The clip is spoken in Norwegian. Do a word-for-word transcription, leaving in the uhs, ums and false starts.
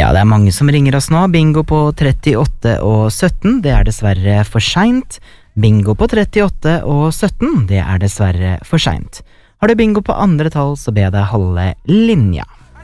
Ja, det er mange som ringer oss nå. Bingo på trettiåtte og sytten, det er dessverre for sent. Bingo på trettiåtte og sytten, det er dessverre for sent. Har du bingo på andre tall, så be deg holde linja.